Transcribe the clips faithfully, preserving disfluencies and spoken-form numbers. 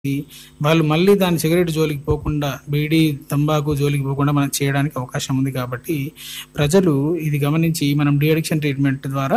వాళ్ళు మళ్ళీ దాని సిగరెట్ జోలికి పోకుండా, బీడీ, తంబాకు జోలికి పోకుండా మనం చేయడానికి అవకాశం ఉంది. కాబట్టి ప్రజలు ఇది గమనించి మనం డీ అడిక్షన్ ట్రీట్మెంట్ ద్వారా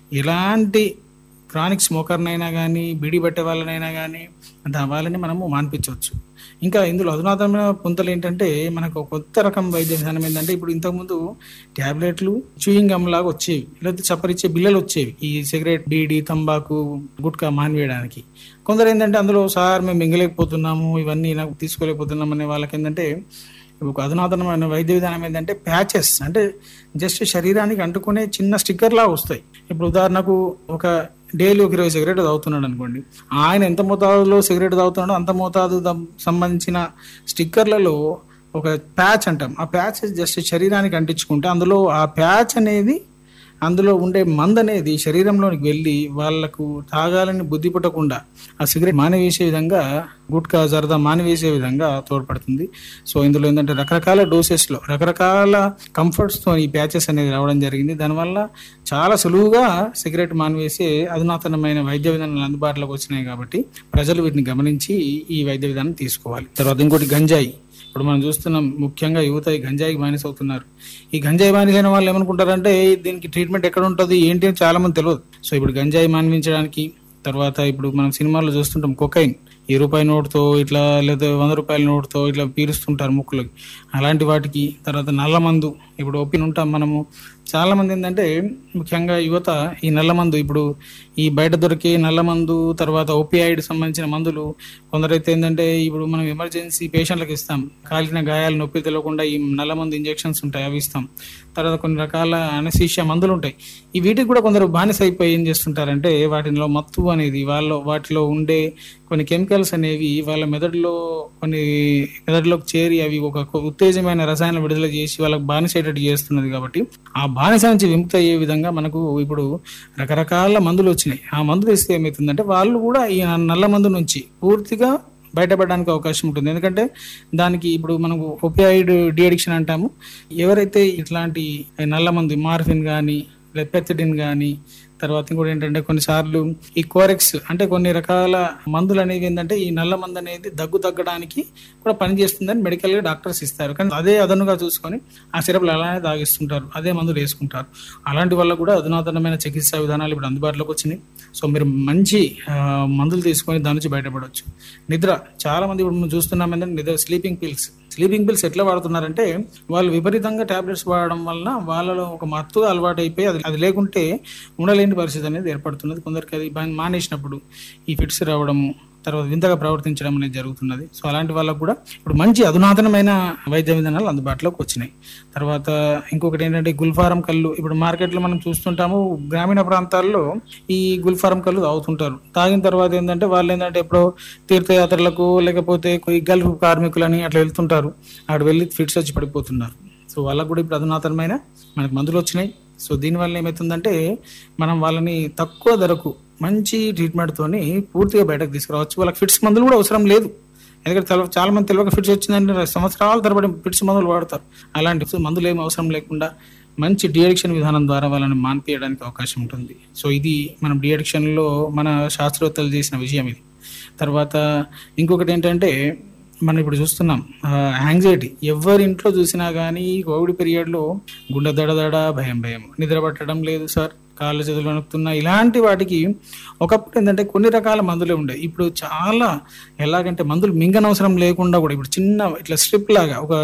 ఎలాంటి క్రానిక్ స్మోకర్‌నైనా గానీ, బీడీ పట్టే వాళ్ళనైనా గానీ దా వాళ్ళని మనము మాన్పించవచ్చు. ఇంకా ఇందులో అధునాతనమైన పుంతలేంటంటే మనకు ఒక కొత్త రకం వైద్య విధానం ఏందంటే, ఇప్పుడు ఇంతకుముందు టాబ్లెట్లు, చూయింగ్ గమ్ లాగా వచ్చేవి. లేకపోతే చప్పరిచ్చే బిళ్ళలు వచ్చేవి. ఈ సిగరెట్, బీడీ, తంబాకు, గుట్కా మానివేయడానికి. కొందరు ఏంటంటే అందులో సార్ మేము మింగలేకపోతున్నాము, ఇవన్నీ నాకు తీసుకోలేకపోతున్నాం అనే వాళ్ళకేందంటే ఒక అధునాతనమైన వైద్య విధానం ఏంటంటే ప్యాచెస్, అంటే జస్ట్ శరీరానికి అంటుకునే చిన్న స్టిక్కర్‌లా వస్తాయి. ఇప్పుడు ఉదాహరణకు ఒక డైలీ ఒక ఇరవై సిగరెట్ తాగుతున్నాడు అనుకోండి. ఆయన ఎంత మోతాదులో సిగరెట్ తాగుతున్నాడో అంత మోతాదు సంబంధించిన స్టిక్కర్లలో ఒక ప్యాచ్ అంటాం. ఆ ప్యాచ్ జస్ట్ శరీరానికి అంటించుకుంటే అందులో ఆ ప్యాచ్ అనేది, అందులో ఉండే మందు అనేది శరీరంలోనికి వెళ్ళి వాళ్లకు తాగాలని బుద్ధి పుట్టకుండా ఆ సిగరెట్ మానివేసే విధంగా, గుట్కా, జర్దా మానివేసే విధంగా తోడ్పడుతుంది. సో ఇందులో ఏంటంటే రకరకాల డోసెస్లో రకరకాల కంఫర్ట్స్తో ఈ ప్యాచెస్ అనేది రావడం జరిగింది. దానివల్ల చాలా సులువుగా సిగరెట్ మానివేసే అధునాతనమైన వైద్య విధానాలు అందుబాటులోకి వచ్చినాయి. కాబట్టి ప్రజలు వీటిని గమనించి ఈ వైద్య విధానం తీసుకోవాలి. తర్వాత ఇంకోటి గంజాయి. ఇప్పుడు మనం చూస్తున్నాం, ముఖ్యంగా యువత ఈ గంజాయికి బానిస అవుతున్నారు. ఈ గంజాయి బానిస అయిన వాళ్ళు ఏమనుకుంటారంటే దీనికి ట్రీట్మెంట్ ఎక్కడ ఉంటుంది ఏంటి అని చాలా మంది తెలియదు. సో ఇప్పుడు గంజాయి మాన్పించడానికి, తర్వాత ఇప్పుడు మనం సినిమాల్లో చూస్తుంటాం కొకైన్, ఈ రూపాయి నోటుతో ఇట్లా, లేదా వంద రూపాయల నోటుతో ఇట్లా పీలుస్తుంటారు ముక్కులకి, అలాంటి వాటికి. తర్వాత నల్ల మందు, ఇప్పుడు ఓపిన్ ఉంటాం మనము. చాలా మంది ఏంటంటే ముఖ్యంగా యువత ఈ నల్ల మందు, ఇప్పుడు ఈ బయట దొరికే నల్ల మందు, తర్వాత ఓపియాయిడ్ సంబంధించిన మందులు, కొందరైతే ఏంటంటే ఇప్పుడు మనం ఎమర్జెన్సీ పేషెంట్లకు ఇస్తాం. కాలిన గాయాలు నొప్పి తెలియకుండా ఈ నల్ల మందు ఇంజెక్షన్స్ ఉంటాయి, అవి ఇస్తాం. తర్వాత కొన్ని రకాల అనెస్థీషియా మందులు ఉంటాయి. ఈ వీటికి కూడా కొందరు బానిస అయిపోయి ఏం చేస్తుంటారంటే వాటిలో మత్తు అనేది, వాళ్ళ వాటిలో ఉండే కొన్ని కెమికల్స్ అనేవి వాళ్ళ మెదడులో కొన్ని మెదడులోకి చేరి అవి ఒక ఉత్తేజమైన రసాయనం విడుదల చేసి వాళ్ళకి బానిసేటట్టు చేస్తున్నది. కాబట్టి ఆ బానిస నుంచి విముక్తి అయ్యే విధంగా మనకు ఇప్పుడు రకరకాల మందులు వచ్చినాయి. ఆ మందులు ఇస్తే ఏమవుతుందంటే వాళ్ళు కూడా ఈ నల్ల మందు నుంచి పూర్తిగా బయటపడడానికి అవకాశం ఉంటుంది. ఎందుకంటే దానికి ఇప్పుడు మనకు ఓపియాయిడ్ డీ అడిక్షన్ అంటాము. ఎవరైతే ఇట్లాంటి నల్ల మందు, మార్ఫిన్ కానీ, లెపెథిడిన్ కానీ, తర్వాత ఇంకోటి ఏంటంటే కొన్నిసార్లు ఈ కోరెక్స్, అంటే కొన్ని రకాల మందులు అనేవి ఏంటంటే ఈ నల్ల మందు అనేది దగ్గు తగ్గడానికి కూడా పనిచేస్తుందని మెడికల్గా డాక్టర్స్ ఇస్తారు. కానీ అదే అదనుగా చూసుకొని ఆ సిరప్లు అలానే తాగిస్తుంటారు, అదే మందులు వేసుకుంటారు. అలాంటి వల్ల కూడా అధునాతనమైన చికిత్సా విధానాలు ఇప్పుడు అందుబాటులోకి వచ్చినాయి. సో మీరు మంచి మందులు తీసుకొని దాని నుంచి బయటపడవచ్చు. నిద్ర, చాలా మంది ఇప్పుడు మనం చూస్తున్నాం ఏంటంటే నిద్ర, స్లీపింగ్ పిల్స్ స్లీపింగ్ పిల్స్ ఎట్లా వాడుతున్నారంటే వాళ్ళు విపరీతంగా టాబ్లెట్స్ వాడడం వలన వాళ్ళలో ఒక మత్తుగా అలవాటు అయిపోయి అది అది లేకుంటే ఉండలేని పరిస్థితి అనేది ఏర్పడుతున్నది. కొందరికి అది మానేసినప్పుడు ఈ ఫిట్స్ రావడము, తర్వాత వింతగా ప్రవర్తించడం అనేది జరుగుతున్నది. సో అలాంటి వాళ్ళకు కూడా ఇప్పుడు మంచి అధునాతనమైన వైద్య విధానాలు అందుబాటులోకి వచ్చినాయి. తర్వాత ఇంకొకటి ఏంటంటే గుల్ఫారం కళ్ళు. ఇప్పుడు మార్కెట్లో మనం చూస్తుంటాము, గ్రామీణ ప్రాంతాల్లో ఈ గుల్ఫారం కళ్ళు తాగుతుంటారు. తాగిన తర్వాత ఏంటంటే వాళ్ళు ఏంటంటే ఎప్పుడో తీర్థయాత్రలకు, లేకపోతే ఈ గల్ఫ్ కార్మికులని అట్లా వెళ్తుంటారు, అక్కడ వెళ్ళి ఫిట్స్ వచ్చి పడిపోతున్నారు. సో వాళ్ళకు కూడా ఇప్పుడు అధునాతనమైన మనకు మందులు వచ్చినాయి. సో దీనివల్ల ఏమవుతుందంటే మనం వాళ్ళని తక్కువ ధరకు మంచి ట్రీట్మెంట్తోని పూర్తిగా బయటకు తీసుకురావచ్చు. వాళ్ళకి ఫిట్స్ మందులు కూడా అవసరం లేదు. ఎందుకంటే చాలా మంది తెలియక ఫిట్స్ వచ్చిందంటే సంవత్సరాల తరబడి ఫిట్స్ మందులు వాడతారు. అలాంటి మందులు ఏమి అవసరం లేకుండా మంచి డీ అడిక్షన్ విధానం ద్వారా వాళ్ళని మాన్పియడానికి అవకాశం ఉంటుంది. సో ఇది మనం డీ అడిక్షన్లో మన శాస్త్రవేత్తలు చేసిన విషయం ఇది. తర్వాత ఇంకొకటి ఏంటంటే మనం ఇప్పుడు చూస్తున్నాం యాంగ్జైటీ. ఎవరి ఇంట్లో చూసినా కానీ కోవిడ్ పీరియడ్లో గుండె దడదడ, భయం భయం, నిద్ర పట్టడం లేదు సార్, కాళ్ళు చేతులు వణుకుతున్నా, ఇలాంటి వాటికి ఒకప్పుడు ఏంటంటే కొన్ని రకాల మందులే ఉండే. ఇప్పుడు చాలా ఎలాగంటే మందులు మింగనవసరం లేకుండా కూడా ఇప్పుడు చిన్న ఇట్లా స్ట్రిప్ లాగా, ఒక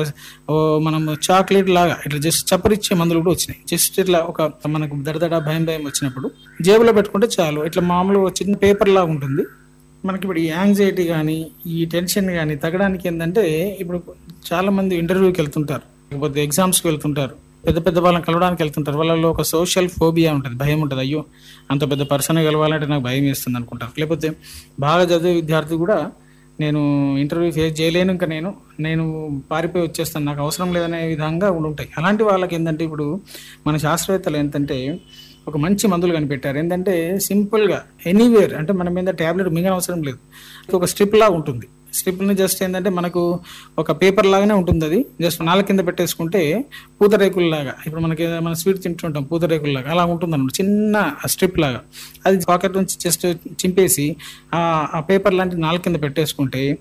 మనం చాక్లెట్ లాగా ఇట్లా జస్ట్ చప్పరిచ్చే మందులు కూడా వచ్చినాయి. జస్ట్ ఇట్లా ఒక మనకు దడదడ, భయం భయం వచ్చినప్పుడు జేబులో పెట్టుకుంటే చాలు, ఇట్లా మామూలు చిన్న పేపర్ లాగా ఉంటుంది. మనకి ఇప్పుడు ఈ యాంగ్జైటీ కానీ, ఈ టెన్షన్ కానీ తగ్గడానికి ఏంటంటే ఇప్పుడు చాలా మంది ఇంటర్వ్యూకి వెళ్తుంటారు, లేకపోతే ఎగ్జామ్స్కి వెళ్తుంటారు, పెద్ద పెద్ద వాళ్ళని కలవడానికి వెళ్తుంటారు. వాళ్ళలో ఒక సోషల్ ఫోబియా ఉంటుంది, భయం ఉంటుంది. అయ్యో అంత పెద్ద పర్సన్ కలవాలంటే నాకు భయం వేస్తుంది అనుకుంటారు. లేకపోతే బాగా చదివే విద్యార్థి కూడా నేను ఇంటర్వ్యూ ఫేస్ చేయలేను, ఇంకా నేను నేను పారిపోయి వచ్చేస్తాను, నాకు అవసరం లేదనే విధంగా ఉంటాయి. అలాంటి వాళ్ళకి ఏంటంటే ఇప్పుడు మన శాస్త్రవేత్తలు ఏంటంటే ఒక మంచి మందులు కనిపెట్టారు. ఏంటంటే సింపుల్గా ఎనీవేర్, అంటే మనం మీద ట్యాబ్లెట్ మింగన అవసరం లేదు, ఒక స్ట్రిప్ లాగా ఉంటుంది. స్ట్రిప్ని జస్ట్ ఏంటంటే మనకు ఒక పేపర్ లాగానే ఉంటుంది, అది జస్ట్ నాలుగు కింద పెట్టేసుకుంటే పూతరేకుల్లాగా, ఇప్పుడు మనకి మన స్వీట్ తింటుంటాం పూతరేకుల్లాగా అలా ఉంటుంది అనమాట, చిన్న స్ట్రిప్ లాగా. అది పాకెట్ నుంచి జస్ట్ చింపేసి ఆ పేపర్ లాంటి నాలుగు కింద పెట్టేసుకుంటే